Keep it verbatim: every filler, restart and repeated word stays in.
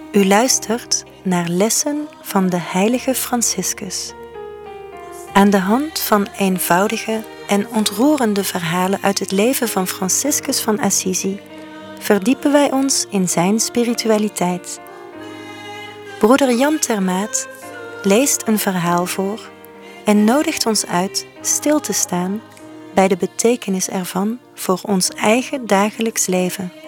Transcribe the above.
U luistert naar lessen van de heilige Franciscus. Aan de hand van eenvoudige en ontroerende verhalen uit het leven van Franciscus van Assisi verdiepen wij ons in zijn spiritualiteit. Broeder Jan Termaat leest een verhaal voor en nodigt ons uit stil te staan bij de betekenis ervan voor ons eigen dagelijks leven.